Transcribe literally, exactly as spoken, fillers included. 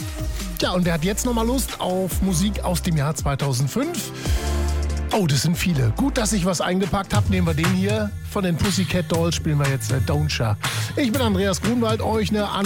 Ja, und wer hat jetzt nochmal Lust auf Musik aus dem Jahr zweitausendfünf? Oh, das sind viele. Gut, dass ich was eingepackt habe. Nehmen wir den hier. Von den Pussycat Dolls spielen wir jetzt äh, Don't Sha. Ich bin Andreas Grunwald. Euch eine